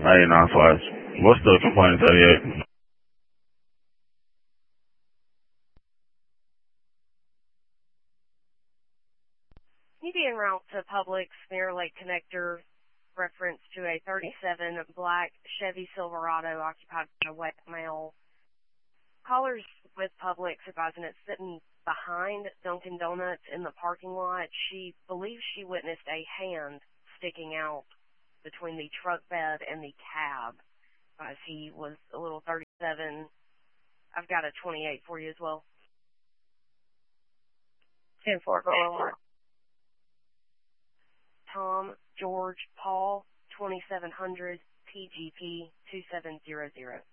Hey, nice flash. What's the complaint, 38? You be en route to Publix near Lake Connector, reference to a 37 black Chevy Silverado occupied by a white male. Callers with Publix advising it's sitting behind Dunkin' Donuts in the parking lot. She believes she witnessed a hand sticking out between the truck bed and the cab as he was a little 37. I've got a 28 for you as well. 10-4, go Tom, George, Paul, 2700, PGP 2700.